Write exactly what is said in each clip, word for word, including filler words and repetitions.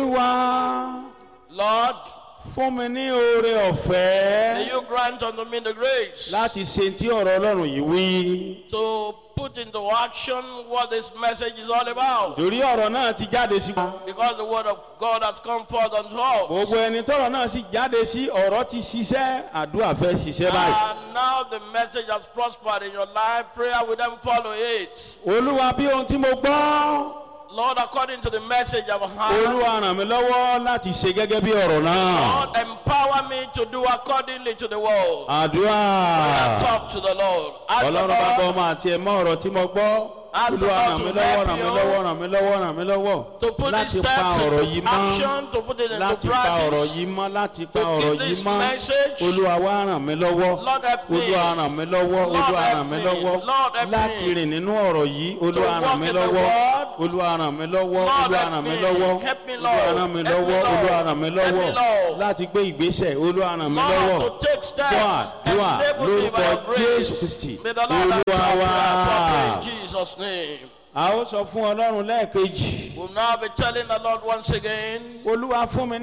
Olúwa, Lord, fún mi ní oore ọ̀fẹ́ may you grant unto me the grace láti ṣe tí ọ̀rọ̀ Ọlọ́run yìí wí. to put into action what this message is all about. Torí ọ̀rọ̀ náà ti jáde sí. Because the word of God has come forth unto us. Gbogbo ẹni tọ́rọ̀ náà sì jáde sí, ọ̀rọ̀ ti ṣiṣẹ́, àdúrà fẹ́ ṣiṣẹ́ báyìí. And now the message has prospered in your life. Prayer will then follow it. Olúwa, bí ohun tí mo gbọ́, Lord, according to the message I've heard, Olúwa ràn mí lọ́wọ́ láti ṣe gẹ́gẹ́ bí ọ̀rọ̀ náà. Lord, empower me to do accordingly to the word. Àdúrà. Talk to the Lord. Ask the Ọlọ́run bá gbọ́ Lord ọmọ àti ẹ̀mọ́ ọ̀rọ̀ tí mo gbọ́. Ask the Olúwa Lord ràn to mí lọ́wọ́, help ràn mí you lọ́wọ́, ràn mí lọ́wọ́, ràn mí lọ́wọ́. to put these Láti pa steps ọ̀rọ̀ into yìí mọ́. action, to put it into Láti pa ọ̀rọ̀ practice. yìí mọ́, láti pa To ọ̀rọ̀ keep yìí this mọ́. message. Olúwa wá ràn mí lọ́wọ́. Lord, help me. Olúwa ràn mí lọ́wọ́. Lord, Olúwa help ràn mí me. lọ́wọ́. Lord, help Láti me. rìn nínú ọ̀rọ̀ yìí. Olúwa walk ràn mí in the lọ́wọ́. word. Olúwa ràn mí lọ́wọ́. Lord, Olúwa help ràn mí me. lọ́wọ́. Help me, Olúwa Lord. ràn mí Help me, lọ́wọ́. Lord. Olúwa ràn mí Help me, lọ́wọ́. Lord. Láti gbé ìgbésẹ̀. Olúwa ràn mí lọ́wọ́. Lord, to take steps. Dúà, dúà, Enable me by lórúkọ your grace. Jésù Kristi. May the Lord Olúwa answer wá. prayer properly in Jesus' name. A ó sọ fún Ọlọ́run lẹ́ẹ̀kejì. We'll now be telling the Lord once again, Olúwa fún mi ní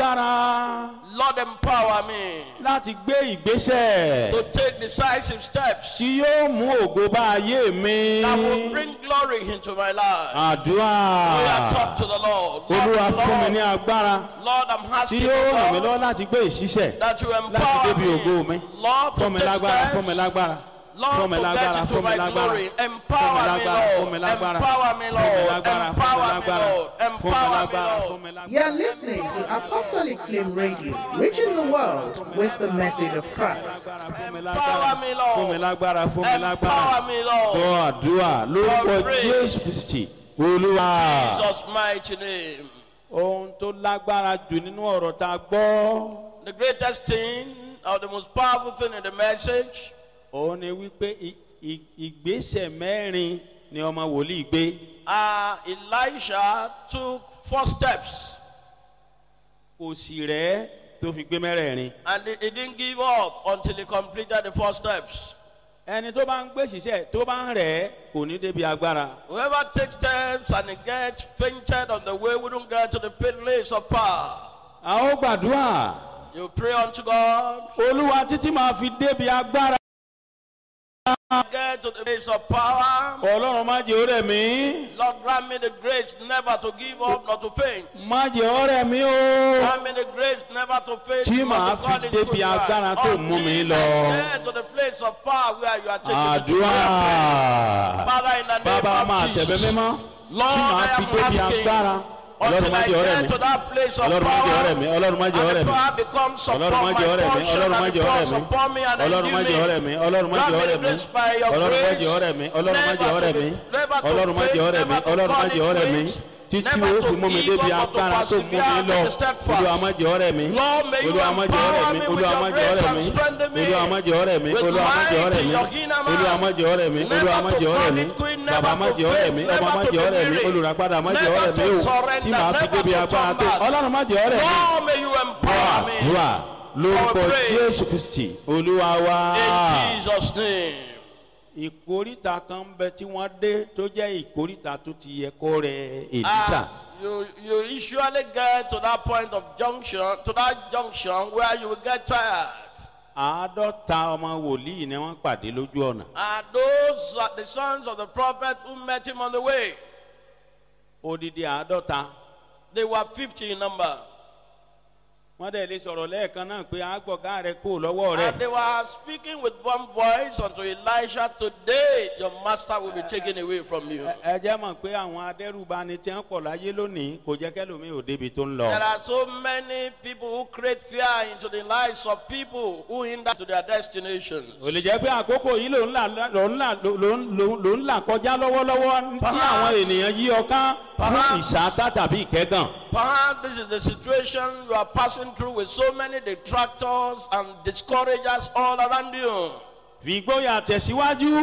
agbára Lord, empower me láti gbé ìgbésẹ̀ to take decisive steps tí yóò mú ògo bá ayé mi. that will bring glory into my life. Àdúrà. We are talk to the Lord. Olúwa Lord, fún mi ní Lord, agbára Lord, I'm tí asking you, yóò ràn mí Lord, lọ́wọ́ láti gbé ìṣiṣẹ́ that you láti empower débi ògo mi. me, Lord, Fún mi to take lágbára, fún mi steps. lágbára. Lord, Fún mi to lágbára, get into fún mi my lágbára. glory. Fún mi Empower me, lágbára, fún mi Lord. lágbára. Empower me, Fún mi Lord. lágbára, fún mi Empower me, lágbára. Lord. Fún mi Empower me, lágbára, fún Lord. mi lágbára. You're listening to Apostolic Flame Radio, reaching the world with the message of Christ. Fún mi Empower lágbára, me, Lord. fún mi lágbára, fún mi lágbára. Empower me, Lord. Gbọ́ àdúrà lórúkọ Lord, pray. Jésù Kristi. Olúwa. Jesus' mighty name. Ohun tó lágbára jù nínú ọ̀rọ̀ tá a gbọ́. The greatest thing, or the most powerful thing in the message, Òun ni wípé i- i- ìgbésẹ̀ mẹ́rin ni ọmọ wòlíì gbé. uh, Elisha took four steps, Kò sì rẹ̀ tó fi gbé mẹ́rẹ̀ẹ̀rin. and he, he didn't give up until he completed the four steps. Ẹni tó bá ń gbé ṣiṣẹ́ tó bá ń rẹ̀ kò ní débi agbára. Whoever takes steps and he gets fainted on the way wouldn't get to the place of power. A ó gbàdúrà. You pray unto God, Olúwa títí máa fi débi agbára. get to the place of power. Ọlọ́run má jẹ́ ó rẹ̀ mí. Lord, grant me the grace never to give up, not to faint. Má jẹ́ ó rẹ̀ mí o. Grant me the grace never to faint, Tí not màá to fall fi into débi good agbára ground. tó mú mi Until lọ. I get to the place of power where you are taking me to. Àdúrà. Father, in the name Bàbá máa of tẹ̀bẹ̀ Jesus, mímọ́. Lord, Tí màá I fi am débi asking agbára. Ọlọ́run until má I jẹ́ ó rẹ̀ get mí. to that place of Ọlọ́run má jẹ́ ó rẹ̀ power, mí. Ọlọ́run má and jẹ́ ó the rẹ̀ mí. power becomes upon Ọlọ́run má my jẹ́ ó rẹ̀ mí. portion, Ọlọ́run má and jẹ́ ó becomes rẹ̀ mí. upon me and Ọlọ́run má jẹ́ ó rẹ̀ endue mí. me. Ọlọ́run má Grant jẹ́ ó me rẹ̀ the mí. grace by your Ọlọ́run má grace, jẹ́ ó rẹ̀ mí. Ọlọ́run má jẹ́ ó rẹ̀ mí. never to Ọlọ́run má faint, jẹ́ ó rẹ̀ mí. never to Ọlọ́run má call jẹ́ ó it rẹ̀ mí. quits, Títí never ó to fi mú mi give débi up, but to agbára tó mú mi persevere lọ. and to step fast. Olúwa má jẹ́ ó rẹ̀ mí. Lord, may you Olúwa má jẹ́ ó rẹ̀ empower mí. me with Olúwa your má jẹ́ ó grace rẹ̀ and mí. strengthen me Olúwa má jẹ́ ó rẹ̀ mí. with Olúwa má jẹ́ ó might rẹ̀ in mí. your inner man. Olúwa má jẹ́ ó rẹ̀ mí. Olúwa má jẹ́ ó rẹ̀ mí. Never to call it quit, Bàbá má never to jẹ́ ó rẹ̀ faint, mí. Ọmọ má never to jẹ́ ó be rẹ̀ mí. weary, Olùràpadà má jẹ́ ó never rẹ̀ mí to o. surrender, Tí màá fi never débi to agbára turn tó. back. Ọlọ́run má jẹ́ ó rẹ̀ mí. Lord, may you empower me. Àdúrà lórúkọ Our praise. Jésù Kristi Olúwa wa. In Jesus' name. Ìkóríta kan ń bẹ tí wọ́n dé tó jẹ́ ìkóríta tó ti yẹ kó rẹ Èlíṣà. Ah, you you usually get to that point of junction, to that junction where you will get tired. Àádọ́ta ọmọ wòlíì ni wọ́n pàdé lójú ọ̀nà. And those are the sons of the prophet who met him on the way. Odidi àádọ́ta. They were fifty in number. Wọ́n dẹ̀ lè sọ̀rọ̀ lẹ́ẹ̀kan náà pé àgbọ̀gá rẹ kó lọ́wọ́ rẹ̀. And they were speaking with one voice unto Elisha, today your master will be taken away from you. Ẹ jẹ́ mọ̀ pé àwọn adẹ́rùbani tí wọ́n pọ̀ láyé lónìí kò jẹ́ kẹ́lòmíì ò débi tó ń lọ. There are so many people who create fear into the lives of people who hinder to their destinations. Ò lè jẹ́ pé àkókò yìí ló ń là ló ń là ló ń ló ń là kọjá lọ́wọ́lọ́wọ́ tí àwọn ènìyàn yí ọká fún ìṣáátá tàbí ìkẹ́gàn. Perhaps this is the situation you are passing through with so many detractors and discouragers all around you. Fi ìgboyà tẹ̀síwájú.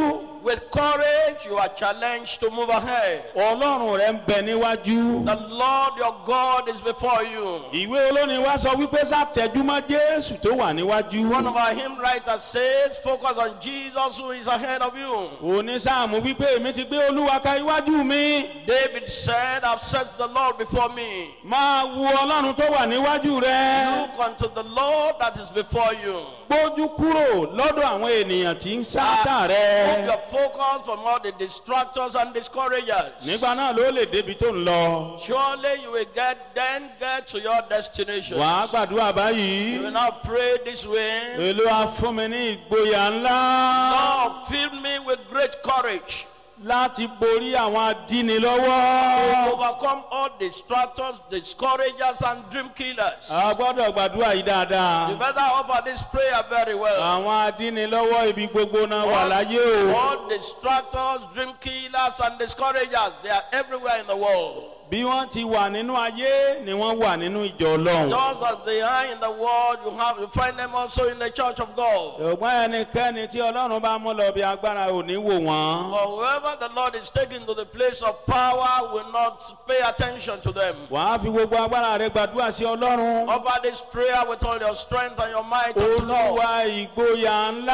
With courage, you are challenged to move ahead. Ọlọ́run rẹ ń bẹ níwájú. The Lord your God is before you. Ìwé olórin wa sọ wípé sátẹjúmọ́ Jésù tó wà níwájú. One of our hymn writers says, focus on Jesus who is ahead of you. Onísáàmù wípé èmi ti gbé Olúwa ka iwájú mi. David said, I've set the Lord before me. Máa wo Ọlọ́run tó wà níwájú rẹ. Look unto the Lord that is before you. Gbójú kúrò lọ́dọ̀ àwọn ènìyàn tí ń sáátà rẹ. Move your focus from all the distractors and discouragers. Nígbà náà ló lè débi tó ń lọ. Surely you will get then get to your destination. Wàá gbàdúrà báyìí. You will now pray this way. Olúwa fún mi ní ìgboyà ńlá. Lord, fill me with great courage Láti borí àwọn to adínilọ́wọ́. overcome all distractors, discouragers, and dream killers. A gbọ́dọ̀ gbàdúrà yìí You dáadáa. better offer this prayer very well. Àwọn adínilọ́wọ́ ibi gbogbo náà wà láyé o. All distractors, dream killers, and discouragers, they are everywhere in the world. Bí wọ́n ti wà nínú ayé ni wọ́n wà nínú ìjọ Ọlọ́run. Just as they are in the world, you have you find them also in the church of God. Ṣùgbọ́n ẹnikẹ́ni tí Ọlọ́run bá mú lọ bí agbára ò ní wò wọ́n. For whoever the Lord is taking to the place of power will not pay attention to them. Wàá fi gbogbo agbára rẹ gbàdúrà sí Ọlọ́run. Offer this prayer with all your strength and your might unto God. Olúwa ìgboyà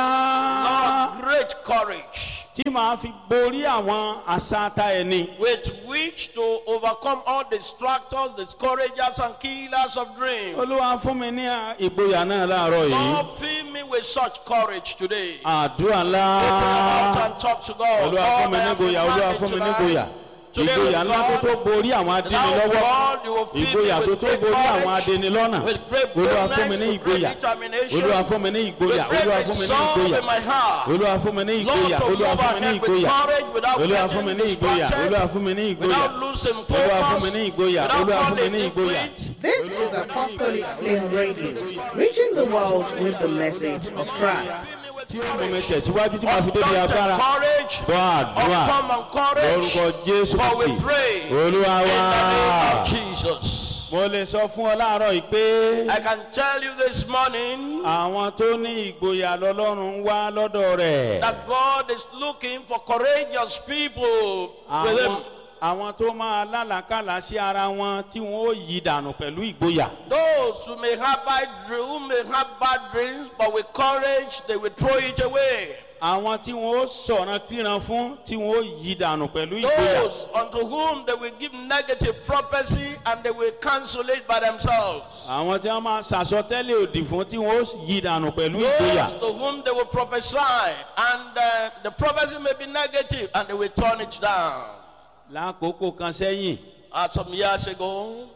ńlá. Lord, great courage Tí màá fi borí àwọn àṣàtà ẹni. with which to overcome all distractors, discouragers, and killers of dreams. Olúwa fún mi ní ìgboyà náà láàárọ̀ yìí. Lord, fill me with such courage today. Àdúrà Open your ńlá. mouth and talk to God. Olúwa fún Lord, mi I ní am ìgboyà. Olúwa demanding fún mi ní tonight. ìgboyà. Today Ìgboyà with ńlá tó tó God, borí àwọn now adínilọ́wọ́. God, you will fill Ìgboyà me tó with tó great borí àwọn courage, adínilọ́nà. with great Olúwa fún mi boldness, ní with great ìgboyà. determination, Olúwa fún mi ní ìgboyà. with Olúwa great fún mi ní resolve ìgboyà. in my heart. Olúwa fún mi ní Lord, ìgboyà. to Olúwa move fún mi ní ahead with ìgboyà. courage without Olúwa fún mi getting ní ìgboyà. distracted, Olúwa fún mi ní ìgboyà. without losing Olúwa fún mi focus, ní ìgboyà. without Olúwa fún mi falling ní in ìgboyà. quit. This is Apostolic Flame Radio, reaching the world with the message of Christ. Tí ó mú mi tẹ̀síwájú tí màá fi débi Undaunted agbára. courage, Gbọ́ àdúrà. uncommon courage, Lórúkọ Jésù for we Kristi. pray Olúwa in the name wá. of Jesus. Mo lè sọ fún ọ láàárọ̀ yìí pé I can tell you this morning àwọn tó ní ìgboyà lọ́lọ́run ń wá lọ́dọ̀ rẹ̀. that God is looking for courageous people with Àwọn Him. àwọn tó máa lálàkàlà sí ara wọn tí wọn ó yí dànù pẹ̀lú ìgboyà. Those who may have bad dreams, who may have bad dreams, but with courage they will throw it away. Àwọn tí wọn ó sọ̀rọ̀ kíran fún tí wọn ó yí dànù pẹ̀lú ìgboyà. Those unto whom they will give negative prophecy and they will cancel it by themselves. Àwọn tí wọn máa ṣàsọtẹ́lẹ̀ òdì fún tí wọn ó yí dànù pẹ̀lú ìgboyà. Those to whom they will prophesy and uh, the prophecy may be negative and they will turn it down. Lákòókò kan sẹ́yìn, Uh, some years ago,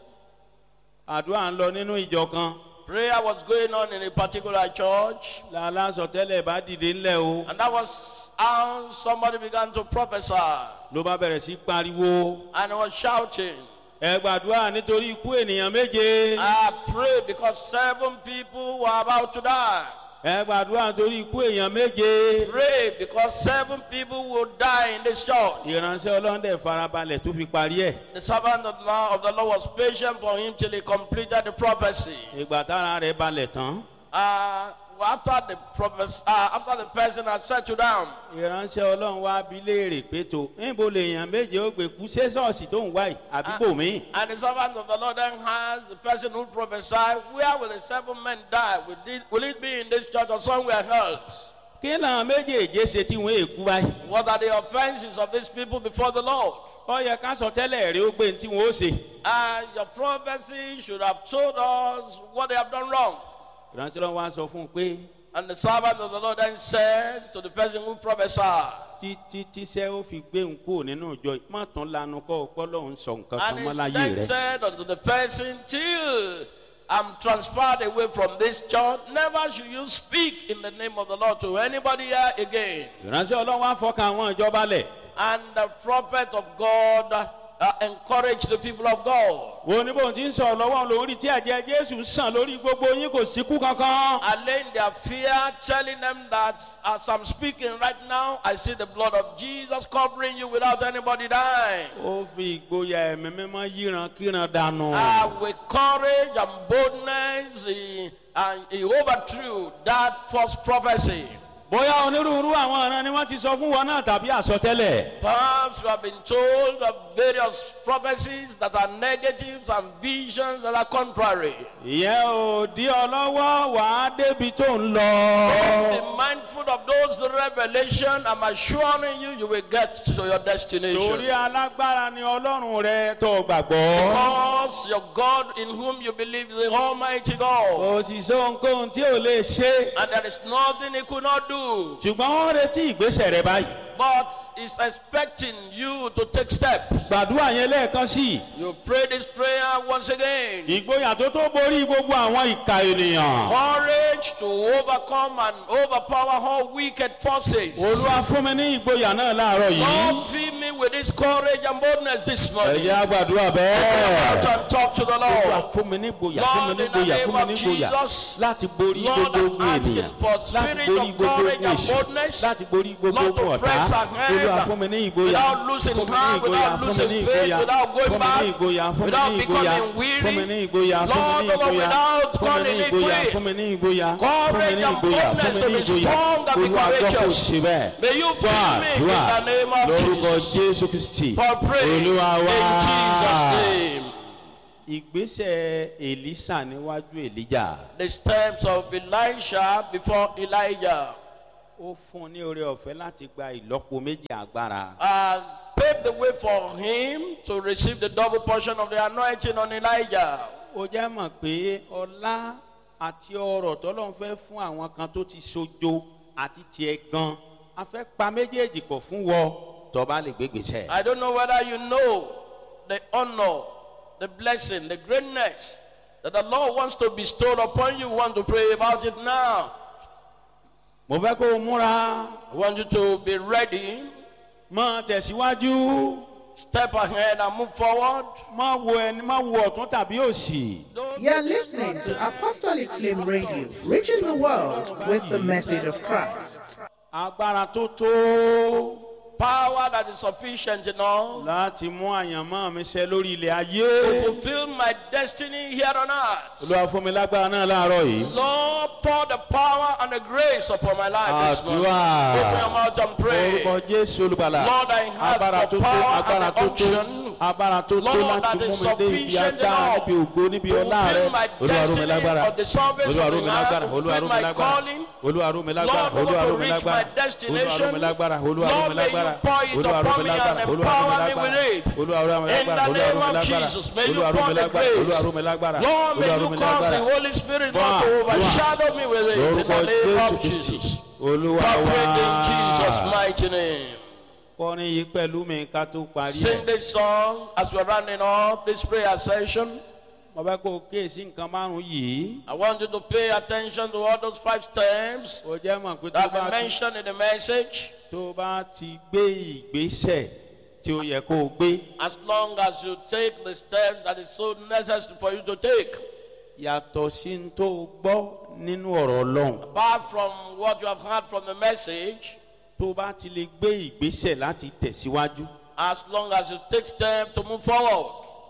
àdúrà ń lọ nínú ìjọ kan. prayer was going on in a particular church, Lálásọtẹ́lẹ̀ bá dìde ńlẹ̀ o. and that was how somebody began to prophesy, Ló bá bẹ̀rẹ̀ sí pariwo. and he was shouting, Ẹ gbàdúrà nítorí ikú ènìyàn méje. I prayed because seven people were about to die. Ẹ gbàdúrà nítorí ikú èèyàn méje. Pray because seven people will die in this church. Ìránṣẹ́ Ọlọ́run dẹ̀ farabalẹ̀ tó fi parí ẹ̀. The servant of the Lord, of the Lord was patient for him till he completed the prophecy. Ìgbà tára rẹ̀ balẹ̀ tán. Uh, after the prophes- uh, after the person had settled down, Ìránṣẹ́ Ọlọ́run wá bi léèrè pé tó níbo lèèyàn méje ó gbé kú ṣé ṣọ́ọ̀ṣì tó ń wá yìí àbí bò mí. and the servant of the Lord then asked the person who prophesied, where will the seven men die? Will it, will it be in this church or somewhere else? Kí làwọn méjèèjì ṣe tí wọ́n èkú báyìí? What are the offenses of these people before the Lord? Ó yẹ ká sọ tẹ́lẹ̀ rí ó gbé tí wọ́n ó ṣe. And your prophecy should have told us what they have done wrong. Ìránṣẹ́ Ọlọ́run wá sọ fún un pé And the servant of the Lord then said to the person who prophesied, títí tíṣẹ́ ó fi gbé òun kúrò nínú ìjọ yìí, má tún lanu kọ́ ọpọ́ lọ́hún sọ nǹkan kan and mọ́ he láyé then rẹ̀. said unto the person, till I'm transferred away from this church, never should you speak in the name of the Lord to anybody here again. Ìránṣẹ́ Ọlọ́run wá fọkàn àwọn ìjọba lẹ̀. And the prophet of God uh, encouraged the people of God. Wo ní bóun ti ń sọ̀rọ̀ lọ́wọ́ lórí tí ẹ̀jẹ̀ Jésù sàn lórí gbogbo yín kò síkú kankan. Allaying their fear, telling them that as I'm speaking right now, I see the blood of Jesus covering you without anybody dying. Ó fi ìgboyà ẹ̀mí mímọ́ yíran kíran dànù. Uh, with courage and boldness, he, and he overthrew that false prophecy. bóyá onírúurú àwọn ọ̀ràn ni wọ́n ti sọ fún wọn náà tàbí àsọtẹ́lẹ̀. Perhaps you have been told of various prophecies that are negatives and visions that are contrary. ìyẹn ò dí ọ lọ́wọ́ wàá débi tó ń Be lọ. mindful of those revelation. I'm assuring you, you will get to your torí destination. alágbára ni ọlọ́run rẹ tó gbàgbọ́. Because your God in whom you believe is the Almighty God. kò sì sọ ohunkóhun tí ò lè ṣe. And there is nothing He could not do. ṣùgbọ́n wọ́n retí ìgbésẹ̀ rẹ báyìí. But He's expecting you to take steps. gbàdúrà yẹn lẹ́ẹ̀kan sí i. You pray this prayer once again. ìgboyà tó tó borí gbogbo àwọn ìka ènìyàn. Courage to overcome and overpower all wicked forces. olúwa fún mi ní ìgboyà náà láàárọ̀ yìí. Lord, fill me with this courage and boldness this morning. ẹ̀yà gbàdúrà Out bẹ́ẹ̀. and talk to the olúwa Lord. fún mi ní ìgboyà fún mi ní ìgboyà fún mi ní ìgboyà láti borí Lord, gbogbo I'm ogun asking ènìyàn for láti spirit borí of gbogbo courage ogun and èṣù boldness. láti borí gbogbo Lord, to ogun ọ̀tá. press ahead olúwa fún mi ní ìgboyà without losing fún mi ní heart, ìgboyà without fún mi losing ní faith, ìgboyà without going fún mi back, ní ìgboyà fún mi without ní ìgboyà becoming weary. fún mi ní ìgboyà fún mi Lord, ní ìgboyà without fún mi calling ní it ìgboyà quit. fún mi ní ìgboyà fún mi Courage ní and ìgboyà fún boldness mi to ní be ìgboyà strong and be olúwa gbọ́ kò courageous. sí bẹ́ẹ̀. May you gbọ́ fill me in àdúrà the name of lórúkọ Jesus. jésù kristi For praying in olúwa wá. Jesus' name. ìgbésẹ̀ èlísà níwájú èlíjà. The steps of Elisha before Elijah ó fún un ní oore ọ̀fẹ́ láti gba ìlọ́po méjì agbára. uh, paved the way for him to receive the double portion of the anointing on Elijah. ó jẹ́ mọ̀ pé ọlá àti ọrọ̀ tọ́lọ́run fẹ́ fún àwọn kan tó ti sojo àti tiẹ̀ gan a fẹ́ pa méjèèjì pọ̀ fún wọ tó bá lè gbégbèsè. I don't know whether you know the honor, the blessing, the greatness that the Lord wants to bestow upon you. Want to pray about it now. mo fẹ́ kó o múra I want you to be ready. mọ́ tẹ̀síwájú Step ahead and move forward. mọ́ wo ẹni mọ́ wo ọ̀tún tàbí òsì. You're listening to Apostolic Flame Radio, reaching the world with the message of Christ. agbára tó tó Power that is sufficient enough láti mú àyànmọ́ mi ṣẹ lórí ilẹ̀ to ayé. fulfill my destiny here on earth. olúwa fún mi lágbára náà láàárọ̀ yìí. Lord, pour the power and the grace upon my life this morning. Àdúrà. Open your mouth and pray. orúkọ jésù olùbàlà. Lord, I have agbára the tó tó power agbára and tó the tó unction. agbára tó tó Lord, láti that is mú mi dé ibi sufficient agbára enough níbi ògo níbi to ọlá rẹ. fulfill my olúwa rú mi destiny lágbára of the service olúwa of rú the mi Lord, lágbára to olúwa rú fulfill mi my lágbára calling. olúwa rú mi lágbára Lord, olúwa I rú want mi to reach lágbára my olúwa rú destination. mi lágbára olúwa rú Lord, mi may you lágbára pour it olúwa rú upon mi me lágbára and olúwa rú mi empower me lágbára with it. olúwa rú mi In lágbára the olúwa name rú mi of lágbára Jesus, may you olúwa rú pour mi the lágbára olúwa rú grace. mi lágbára Lord, may olúwa rú you mi cause the lágbára Holy Spirit not to Dúà, overshadow me with it. In lórúkọ the name jésù of kristi Jesus. olúwa Pray in Jesus' wá. mighty name. kọrin yìí pẹ̀lú mi ká tó parí Sing ẹ̀. this song as we're rounding up this prayer session. mo fẹ́ kó o kíyèsí nǹkan márùn-ún yìí. I want you to pay attention to all those five steps ó jẹ́ mọ̀ pé tó that bá have been ti mentioned in the message. tó bá ti gbé ìgbésẹ̀ tí ó yẹ kó o gbé. As long as you take the steps that is so necessary for you to take, yàtọ̀ sí ní tó o gbọ́ nínú ọ̀rọ̀ ọlọ́run. apart from what you have heard from the message, tó bá ti lè gbé ìgbésẹ̀ láti tẹ̀síwájú. as long as you take steps to move forward.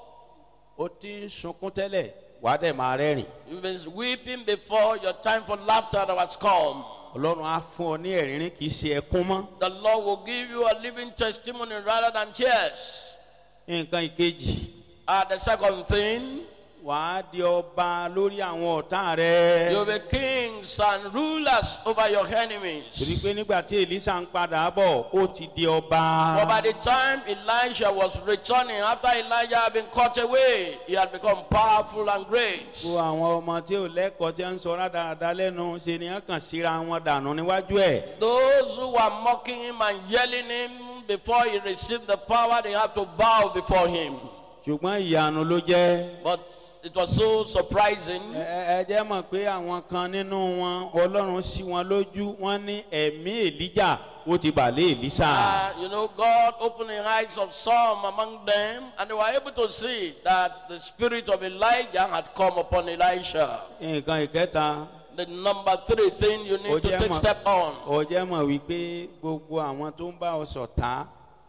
ó ti ń sunkún tẹ́lẹ̀ wàá dẹ̀ máa rẹ́rìn. You've been weeping before your time for laughter that has come. ọlọ́run á fún ọ ní ẹ̀rín kì í ṣe ẹkún mọ́. The Lord will give you a living testimony rather than tears. nǹkan ìkejì Uh, the second thing, wàá di ọba lórí àwọn ọ̀tá rẹ. you'll be kings and rulers over your enemies. torí pé nígbà tí èlísà ń padà bọ̀ ó ti di ọba. For by the time Elijah was returning, after Elijah had been cut away, he had become powerful and great. gbogbo àwọn ọmọ tí ò lẹ́kọ̀ọ́ tí ń sọ rádaràda lẹ́nu ṣe ni wọ́n kàn síra wọn dànù níwájú ẹ̀. Those who were mocking him and yelling him before he received the power, they had to bow before him. ṣùgbọ́n ìyanu ló jẹ́. But it was so surprising. ẹ ẹ jẹ́ mọ̀ pé àwọn kan nínú wọn ọlọ́run sí wọn lójú wọ́n ní ẹ̀mí èlíjà ó ti bà lé èlísà. Uh, you know, God opened the eyes of some among them, and they were able to see that the spirit of Elijah had come upon Elisha. nǹkan ìkẹta The number three thing you ó need to jẹ́ take mọ̀ step on. ó jẹ́ mọ̀ wípé gbogbo àwọn tó ń bá ọ ṣọ̀tá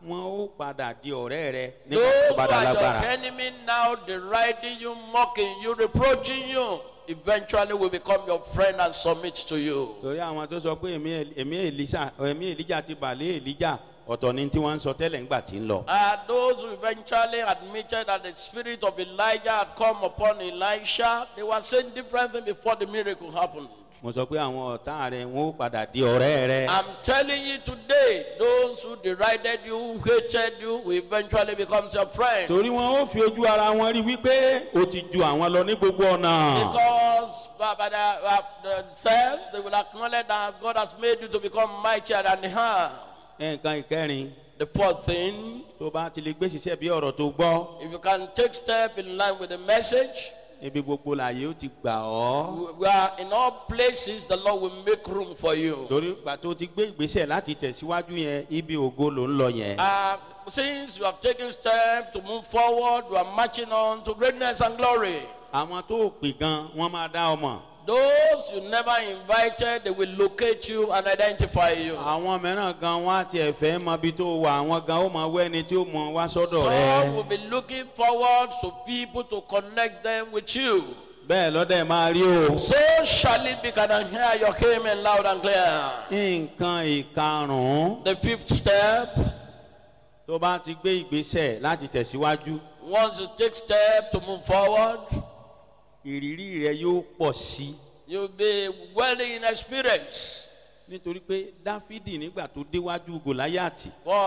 wọn ó padà di ọ̀rẹ́ rẹ nígbà Those tó who bá dá are your lágbára. enemy now, deriding you, mocking you, reproaching you, eventually will become your friend and submit to you. torí àwọn tó sọ pé èmi èmi Èlíṣà èmi Èlíjà ti bàlẹ́ Èlíjà ọ̀tọ̀ ni tí wọ́n ń sọ tẹ́lẹ̀ ńgbà tí ń lọ. And those who eventually admitted that the spirit of Elijah had come upon Elisha, they were saying different things before the miracle happened. mo sọ pé àwọn ọ̀tá rẹ wọn ó padà di ọ̀rẹ́ rẹ. I'm telling you today, those who derided you, who hated you, will eventually become your friend. torí wọn ó fi ojú ara wọn rí wípé o ti ju àwọn lọ ní gbogbo ọ̀nà. Because by, by the, uh, themselves, they will acknowledge that God has made you to become mightier than her. nǹkan ìkẹrin The fourth thing, tó bá ti lè gbé ṣiṣẹ́ bí ọ̀rọ̀ tó gbọ́ if you can take step in line with the message, ibi gbogbo láàyè ó ti gbà ọ́. we are in all places, the Lord will make room for you. torí ìgbà tó ti gbé ìgbésẹ̀ láti tẹ̀síwájú yẹn ibi ògo ló ń lọ yẹn. Uh, since you have taken steps to move forward, you are marching on to greatness and glory. àwọn tó pè gan wọ́n máa dá ọmọ. Those you never invited, they will locate you and identify you. àwọn mìíràn gan wọ́n á tiẹ̀ fẹ́ mọ ibi tó wà àwọn gan ó mọ wẹ́ni tí ó mọ wá sọ́dọ̀ Some will rẹ. be looking forward to people to connect them with you. bẹ́ẹ̀ lọ́dẹ̀ máa rí o. So shall it be. Can I hear your amen loud and clear? nǹkan ìkarùn-ún The fifth step, tó bá ti gbé ìgbésẹ̀ láti tẹ̀síwájú once you take step to move forward, ìrírí rẹ yóò pọ̀ sí i. you'll be well in experience. nítorí pé dáfídì nígbà tó déwájú gòláyàtì For